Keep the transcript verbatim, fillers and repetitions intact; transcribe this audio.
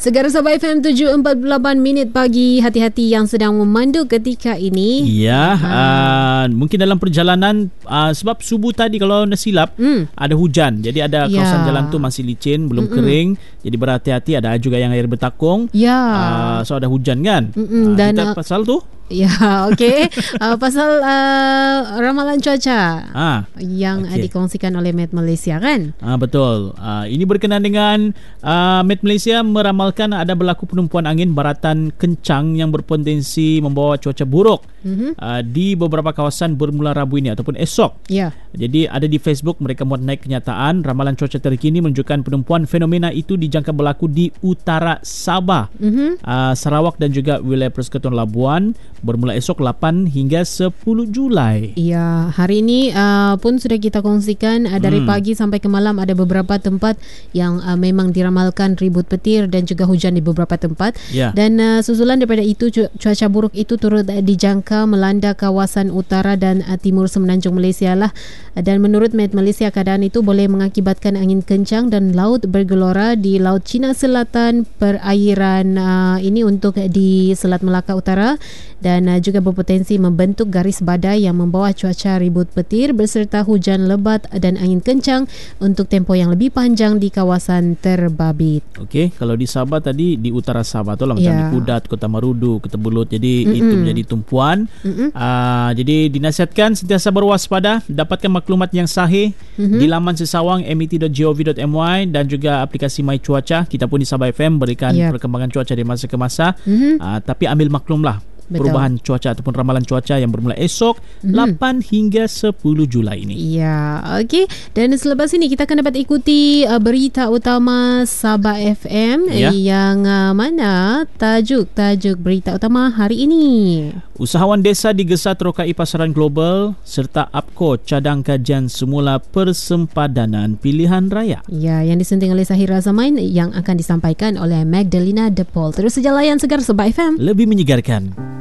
Segar Sabah F M tujuh empat puluh lapan minit pagi. Hati-hati yang sedang memandu ketika ini. Ya, ha. uh, mungkin dalam perjalanan uh, sebab subuh tadi kalau nasilap hmm. ada hujan. Jadi ada ya. kawasan jalan tu masih licin, belum Mm-mm. kering. Jadi berhati-hati, ada juga yang air bertakung. Ya. Uh, so ada hujan kan. Uh, Dan kita uh, pasal tu ya, okey. uh, pasal uh, ramalan cuaca ah, yang okay. dikongsikan oleh Met Malaysia kan? Ah, betul. Uh, ini berkenaan dengan uh, Met Malaysia meramalkan ada berlaku penumpuan angin baratan kencang yang berpotensi membawa cuaca buruk mm-hmm. uh, di beberapa kawasan bermula Rabu ini ataupun esok. Ya. Jadi ada di Facebook mereka muat naik kenyataan ramalan cuaca terkini menunjukkan penumpuan fenomena itu dijangka berlaku di utara Sabah, mm-hmm. uh, Sarawak dan juga wilayah Persekutuan Labuan bermula esok lapan hingga sepuluh Julai. Ya, hari ini uh, pun sudah kita kongsikan uh, dari hmm. pagi sampai ke malam ada beberapa tempat yang uh, memang diramalkan ribut petir dan juga hujan di beberapa tempat. Ya. Dan uh, susulan daripada itu cu- cuaca buruk itu turut uh, dijangka melanda kawasan utara dan uh, timur semenanjung Malaysia lah. Uh, dan menurut Met Malaysia keadaan itu boleh mengakibatkan angin kencang dan laut bergelora di Laut Cina Selatan, perairan uh, ini untuk uh, di Selat Melaka Utara dan uh, juga berpotensi membentuk garis badai yang membawa cuaca ribut petir berserta hujan lebat dan angin kencang untuk tempoh yang lebih panjang di kawasan terbabit. Okey, kalau di Sabah tadi di utara Sabah tu lah macam ya. di Kudat, Kota Marudu, Ketebulut. Jadi Mm-mm. itu menjadi tumpuan. Uh, jadi dinasihatkan sentiasa berwaspada, dapatkan maklumat yang sahih mm-hmm. di laman sesawang m e t dot gov dot m y dan juga aplikasi My Cuaca. Kita pun di Sabah F M berikan yep. perkembangan cuaca dari masa ke masa. Mm-hmm. Uh, tapi ambil maklumlah Betul. perubahan cuaca ataupun ramalan cuaca yang bermula esok mm-hmm. lapan hingga sepuluh Julai ini. Ya, okey. Dan selepas ini kita akan dapat ikuti uh, berita utama Sabah F M ya. yang uh, mana tajuk-tajuk berita utama hari ini. Usahawan desa digesa terokai pasaran global serta A P K O cadang kajian semula persempadanan pilihan raya. Ya, yang disunting oleh Sahira Zamain yang akan disampaikan oleh Magdalena De Paul. Terus saja layan Segar Sabah F M. Lebih menyegarkan.